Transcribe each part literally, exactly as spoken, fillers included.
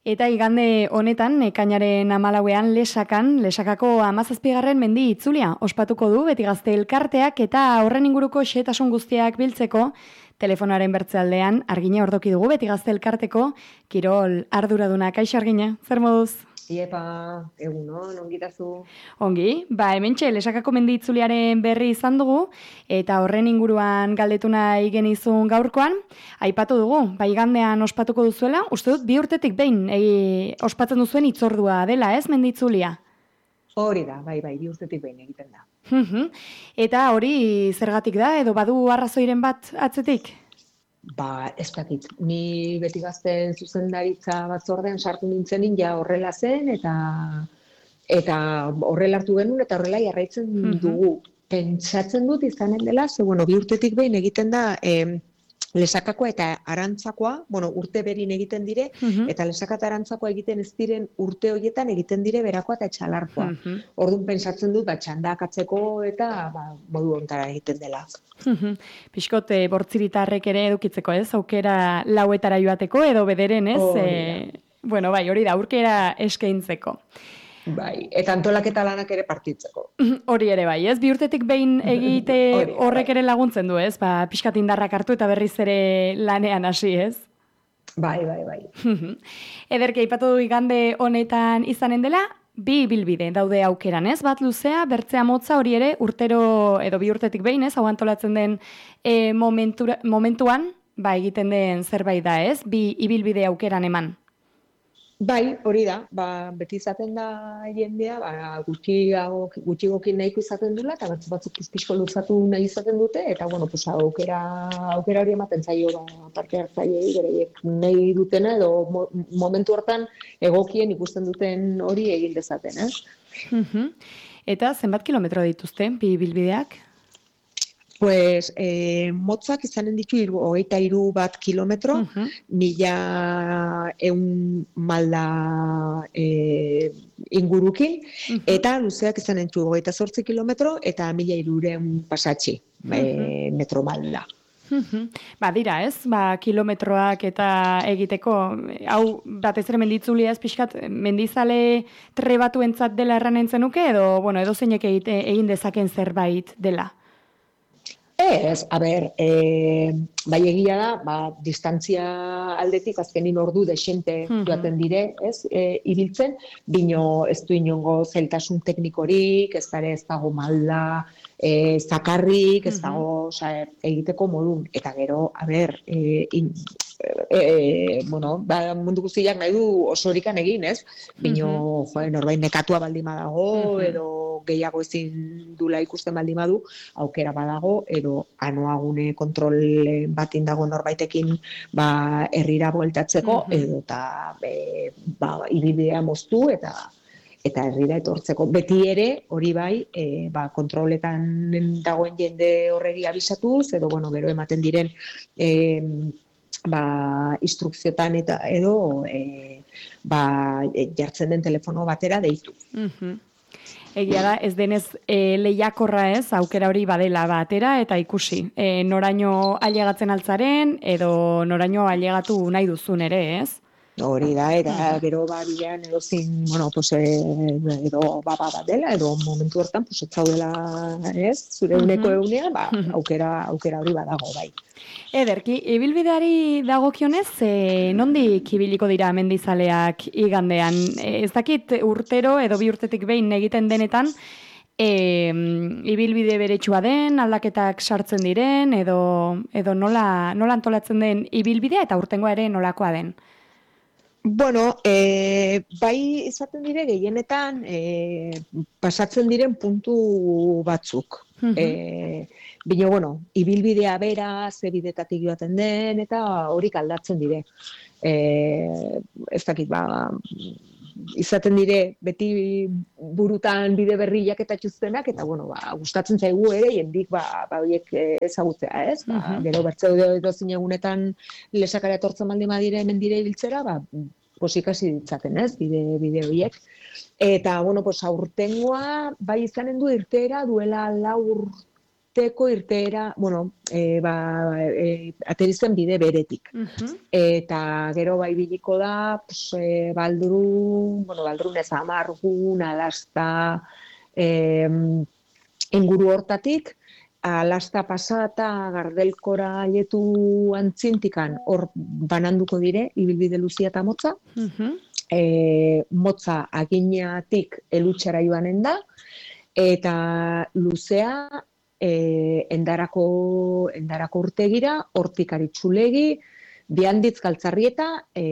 Eta igande honetan, ekainaren hamalauean Lesakan, Lesakako hamazazpigarren mendi itzulia ospatuko du beti gazte elkarteak eta horren inguruko xehetasun guztiak biltzeko telefonaren bertzealdean Argine ordoki dugu beti gazte elkarteko kirol arduraduna. Kaixo Argine, zer moduz? Iepa, egunon, ongitazu. Ongi, ba hementxe Lesakako mendi itzuliaren berri izan dugu eta horren inguruan galdetu nahi genizun gaurkoan, aipatu dugu, ba igandean ospatuko duzuela, uste dut bi urtetik behin egi, ospatzen duzuen itzordua dela, ez, mendi itzulia? Hori da, bai, bai, bi urtetik behin egiten da. Eta hori zergatik da, edo badu arrazoiren bat atzetik? Ba, ez dakit, ni beti gazten zuzendaritza batzordean sartu nintzenin ja horrela zen, eta eta horrela hartu genuen, eta horrela jarraitzen dugu. Pentsatzen dut izanen dela, ze, bueno, bi urtetik behin egiten da, eh, Lesakakoa eta Arantzakoa, bueno, urte berin egiten dire, eta Lesaka eta Arantzakoa egiten ez diren urte horietan egiten dire berakoa eta txalarkoa. Orduan pentsatzen dut, ba, txandakatzeko eta ba, modu ontara egiten dela. Pixkot, e, bortziritarrek ere edukitzeko, ez? Aukera lauetara joateko edo bederen, ez? Oh, e, bueno, bai, hori da, aurkera eskaintzeko. Bai, eta antolaketa lanak ere partitzeko. Hori ere bai, ez? Bi urtetik behin egite horrek ere laguntzen du, ez? Ba, pixkat indarrak hartu eta berriz ere lanean hasi, ez? Bai, bai, bai. Ederki aipatu du igande honetan izanen dela, bi ibilbide daude aukeran, ez? Bat luzea, bertzea motza, hori ere urtero edo bi urtetik behin, ez? Hau antolatzen den e, momentura, momentuan, ba, egiten den zerbait da, ez? Bi ibilbide aukeran eman. Bai, hori da, ba, beti izaten da jendea, ba, gutxiago, gutxigokin nahiko izaten dula, eta batzu batzuk pizpixko luzatu nahi izaten dute, eta, bueno, pues, aukera, aukera hori ematen zaio, ba, parte hartzaileei, bereiek nahi dutena, edo mo, momentu hortan egokien ikusten duten hori egin dezaten, ez? Eta zenbat kilometro dituzte, bi bilbideak? Pues, eh, motzak izanen ditu iru, hogeita hiru bat kilometro, uh-huh. mila eun malda eh, ingurukin, uh-huh. eta luzeak izanen ditu hogeita zortzi kilometro, eta mila irureun pasatxi uh-huh. eh, metro malda. Uh-huh. Ba, dira, ez? Ba, kilometroak eta egiteko, hau batez ere menditzulia ez pixkat, mendizale trebatuentzat dela erranen zenuke, edo, bueno, edo zeinek egite, egin dezaken zerbait dela? Ez, a ber, e, bai egia da, ba, distantzia aldetik azkenin ordu desente joaten dire, ez, e, ibiltzen, bino ez du inongo zailtasun teknikorik, ez dara ez dago malda, e, zakarrik, ez dago oza, egiteko modun, eta gero, a ber, e, in, e, bueno, ba, mundu guztiak nahi du osorikan egin, ez, bino, jo, norbain nekatua baldin badago, edo gehiago ezin dula ikusten baldin badu, aukera badago, edo anuagune kontrol batin dago norbaitekin ba, herrira bueltatzeko, uh-huh. edo eta e, ba, ibilbidea moztu eta eta herrira etortzeko. Beti ere, hori bai, e, ba, kontroletan dagoen jende horregi abisatuz, edo bueno, gero ematen diren e, ba, instrukziotan eta edo e, ba, jartzen den telefono batera deitu. Uh-huh. Egia da, ez denez e, lehiakorra ez, aukera hori badela batera eta ikusi. E, noraino ailegatzen altzaren, edo noraino ailegatu nahi duzun ere, ez? Hori da, eta gero ba bilean edo zin, bueno, pues, edo baba bat dela, edo momentu hortan, pues, etzaudela, ez, zure uneko eunean, ba, aukera, aukera hori badago, bai. Ederki, ibilbideari dagokionez, e, nondik ibiliko dira mendizaleak igandean? E, ez dakit urtero edo bi urtetik behin egiten denetan, e, ibilbide beretsua den, aldaketak sartzen diren, edo, edo nola, nola antolatzen den ibilbidea eta urtengoa ere nolakoa den? Bueno, e, bai izaten dire gehienetan e, pasatzen diren puntu batzuk. Uh-huh. E, Bino, bueno, ibilbidea bera, ze bidetatik joaten den, eta horik aldatzen dire. E, ez dakit, ba, izaten dire beti burutan bide berriak eta txuztenak, eta, bueno, ba, gustatzen zaigu ere, jendik, ba, ba, horiek ezagutzea, ez? Ba, uh-huh. Gero bertzeu edo zinegunetan Lesakara etortzen baldin badire mendire ibiltzera, ba, posikasi ditzaten, ez? Bide, bide horiek. Eta, bueno, pues, aurtengoa, bai izanen du irteera duela lau urteko irteera, bueno, e, ba, e, aterizen bide beretik. Mhm. Eta gero bai biliko da, pues, e, baldrun, bueno, baldrun ez amargun, alasta, e, inguru hortatik, alasta pasata gardelkora letu antzintikan hor bananduko dire, ibilbide luzia eta motza. Mhm. E, motza aginatik elutxara joanen da, eta luzea e, endarako, endarako urtegira, hortik aritxulegi, bihanditz galtzarrieta, e,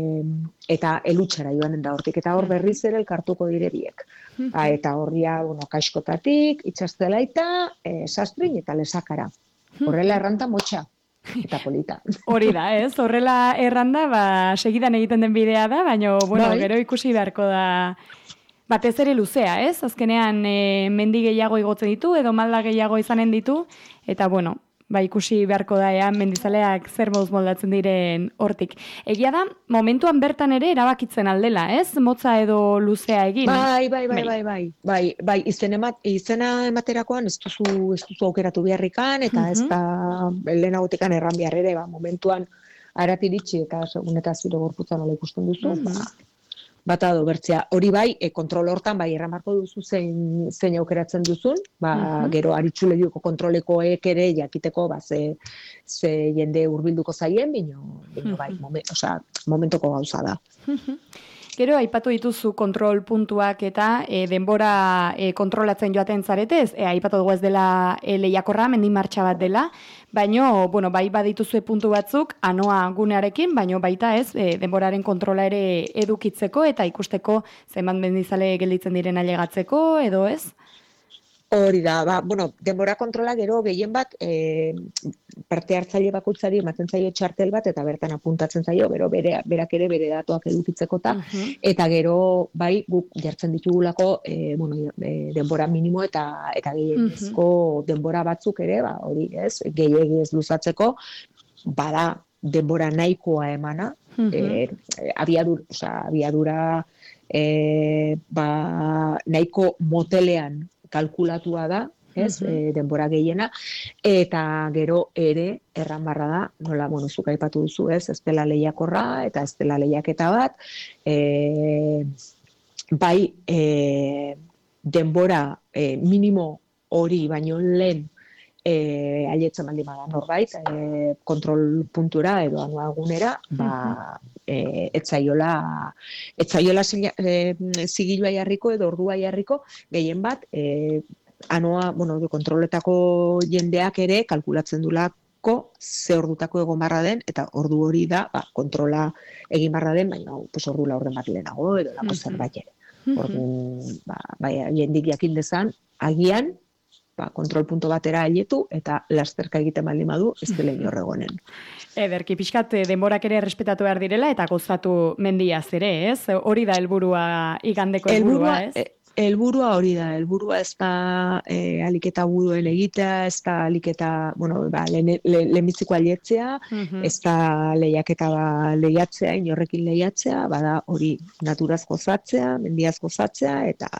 eta elutxara joanen da hortik, eta hor berriz ere elkartuko dire biek. Ba, eta horria, bueno, kaiskotatik, itxastelaita, e, sastrin eta lesakara. Horrela erranta motxa. Eta polita. Hori da, ez? Horrela erranda, ba, segidan egiten den bidea da, baina, bueno, Bai. gero ikusi beharko da batez ere luzea, ez? Azkenean e, mendi gehiago igotzen ditu, edo malda gehiago izanen ditu, eta, bueno, ba, ikusi beharko da, ea, mendizaleak zer moduz moldatzen diren hortik. Egia da, momentuan bertan ere erabakitzen aldela, ez? Motza edo luzea egin. Bai, bai, bai, bai, bai, bai, bai, izen emat, izena ematerakoan ez duzu, ez duzu aukeratu beharrikan, eta ez da lehenagotikan erran behar ere, ba, momentuan aratiritxi eta segun eta zure gorputza nola ikusten duzu, ba, bata do bertzea. Hori bai, e, kontrol hortan bai erramarko duzu zein, zein aukeratzen duzun, ba, gero aritxulegioko kontrolekoek ere jakiteko, ba, ze, ze jende hurbilduko zaien, bino, bino bai, momen, osea, momentoko gauza da. Gero, aipatu dituzu kontrol puntuak eta e, denbora e, kontrolatzen joaten zaretez, e, aipatu dugu ez dela e, lehiakorra, mendi martxa bat dela, baino, bueno, bai badituzue puntu batzuk, anoa gunearekin, baino baita ez, e, denboraren kontrola ere edukitzeko eta ikusteko zenbat mendizale gelditzen diren ailegatzeko, edo ez? Hori da, ba, bueno, denbora kontrola gero gehien bat e, parte hartzaile bakoitzari ematen zaio txartel bat eta bertan apuntatzen zaio, gero bere, berak ere bere datuak edukitzeko ta, eta gero bai guk jartzen ditugulako e, bueno, e, denbora minimo eta eta gehienezko denbora batzuk ere, ba, hori ez, gehiegi ez luzatzeko, bada denbora nahikoa emana, e, abiadur, osea, abiadura e, ba, nahiko motelean kalkulatua da, ez, e, denbora gehiena, eta gero ere erran barra da, nola, bueno, zuk aipatu duzu, ez, ez dela lehiakorra, eta ez dela lehiaketa bat, e, bai e, denbora e, minimo hori baino lehen e, aietzen baldin bada norbait, e, kontrol puntura edo anuagunera, ba, e, etzaiola, etzaiola e, zigilua jarriko edo ordua jarriko, gehien bat, e, anoa, bueno, kontroletako jendeak ere kalkulatzen dulako ze ordutako egon barra den, eta ordu hori da, ba, kontrola egin barra den, baina pues, ordu laurden bat lehenago edo lako zerbait ere. Orduan, ba, bai, jendik jakin dezan, agian, ba, kontrol punto batera aietu, eta lasterka egiten baldin badu, ez dela inorregonen. Ederki, pixkat denborak ere respetatu behar direla, eta gozatu mendiaz ere, ez? Hori da helburua igandeko helburua, ez? Helburua hori da, helburua ez da e, aliketa buruen egitea, ez da aliketa, bueno, ba, lehenbiziko alietzea, ez da lehiaketa ba, lehiatzea, inorrekin lehiatzea, bada hori naturaz gozatzea, mendiaz gozatzea, eta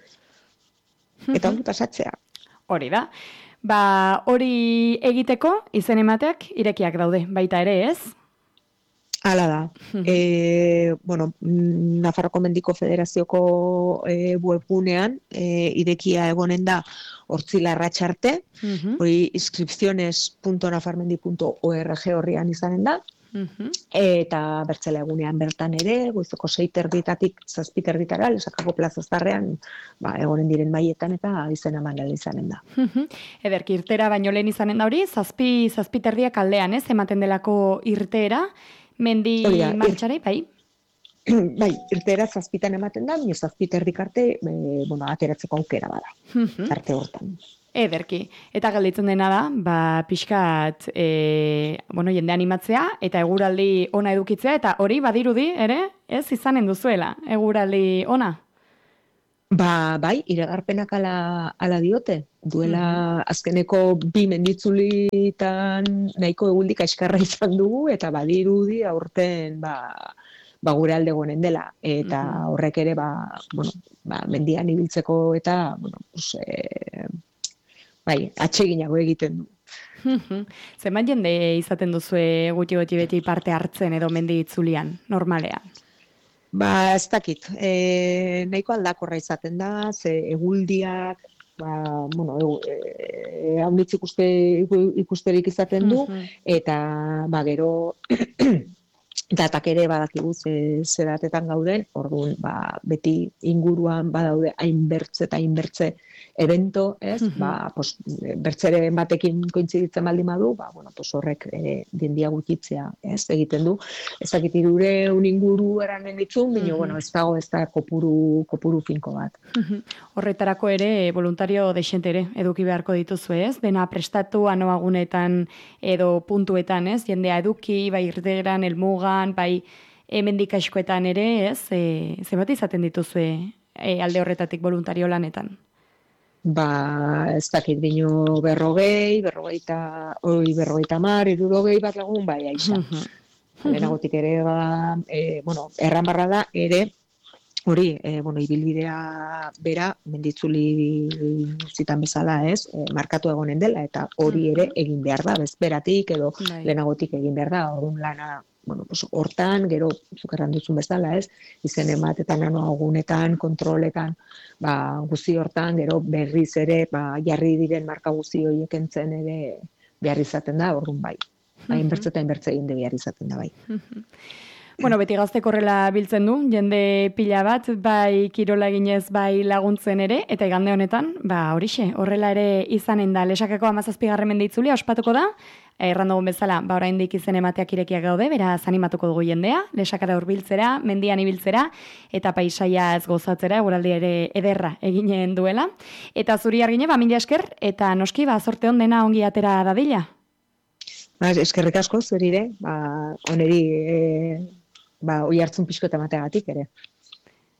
eta ondo pasatzea. Hori da. Ba, hori egiteko izen emateak irekiak daude, baita ere, ez? Hala da. e, bueno, Nafarroko Mendiko Federazioko e, webgunean e, irekia egonen da hortzila arratsarte, hori inscripciones punto nafarmendi punto org horrian izanen da, eta bertzela egunean bertan ere, goizeko sei terditatik zazpi terditara, Lesakako plazaztarrean ba, egonen diren maietan eta izen eman izanen da. Ederki, irtera baino lehen izanen da hori, zazpi, zazpi terdiak aldean, ez, ematen delako irtera, mendi martxarei, bai? Bai, irtera zazpitan ematen da, bino zazpi terdik arte, e, bueno, ateratzeko aukera bada, arte hortan. Ederki. Eta galditzen dena da, ba, pixkat, e, bueno, jende animatzea, eta eguraldi ona edukitzea, eta hori badirudi, ere, ez izanen duzuela, eguraldi ona? Ba, bai, iragarpenak ala, ala diote. Duela azkeneko bi menditzulitan nahiko eguldik askarra izan dugu, eta badirudi aurten ba, ba gure alde gonen dela. Eta horrek ere, ba, bueno, ba, mendian ibiltzeko eta, bueno, pues, e, bai, atseginago egiten du. Zenbat jende izaten duzue guti-guti beti parte hartzen edo mendi itzulian, normalean? Ba, ez dakit, e, nahiko aldakorra izaten da, ze eguldiak, ba, bueno, e, handitz ikuste, ikusterik izaten du, eta, ba, gero, datak ere badakigu ze, ze datetan gauden, orduan, ba, beti inguruan badaude hainbertze eta hainbertze evento, ez, uh-huh. ba, pos, bertzeren batekin kointziditzen baldin badu, ba, bueno, pos horrek e, jendia gutitzea, ez, egiten du. Ez dakit hirurehun inguru eranen ditzun, baina, uh-huh. bueno, ez dago ez da kopuru, kopuru finko bat. Uh-huh. Horretarako ere, voluntario dexente ere, eduki beharko dituzu, ez? Dena prestatu anoagunetan edo puntuetan, ez? Jendea eduki, bai irtegeran, elmugan, bai hemendik askoetan ere, ez? E, zenbat izaten dituzue e, alde horretatik voluntario lanetan? Ba, ez dakit bino berrogei, berrogeita, oi, berrogeita mar, irurogei bat lagun, bai, aixa. Lehenagotik ere, ba, e, bueno, erran barra da, ere, hori, e, bueno, ibilbidea bera, menditzuli zitan bezala, ez, e, markatu egonen dela, eta hori ere egin behar da, bezberatik, edo lehenagotik egin behar da, orduan lana, bueno, pues, hortan, gero, zukerran duzun bezala, ez, izen ematetan, anoagunetan, kontroletan, ba, guzi hortan, gero berriz ere, ba, jarri diren marka guzi horiek entzen ere behar izaten da, orduan bai. Hain bertze eta hain bertze egin behar izaten da bai. Bueno, beti gaztek horrela biltzen du, jende pila bat, bai kirola eginez, bai laguntzen ere, eta igande honetan, ba horixe, horrela ere izanen da, Lesakako hamazazpigarren mende itzulia ospatuko da, errandugun bezala, ba oraindik izen emateak irekiak gaude, beraz animatuko dugu jendea, Lesakara hurbiltzera, mendian ibiltzera, eta paisaia ez gozatzera, eguraldi ere ederra eginen duela. Eta zuri argine, ba mila esker, eta noski, ba zorte on dena ongi atera dadila. Ba, eskerrik asko zurire, ba, oneri, e, ba, oi hartzun pixko eta mateagatik ere.